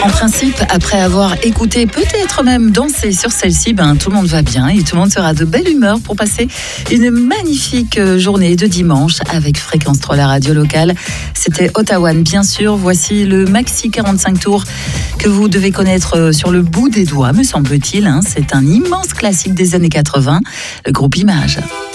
En principe, après avoir écouté, peut-être même dansé sur celle-ci, tout le monde va bien et tout le monde sera de belle humeur pour passer une magnifique journée de dimanche avec Fréquence 3, la radio locale. C'était Ottawa, bien sûr. Voici le maxi 45 tours que vous devez connaître sur le bout des doigts, me semble-t-il. C'est un immense classique des années 80, le groupe Images.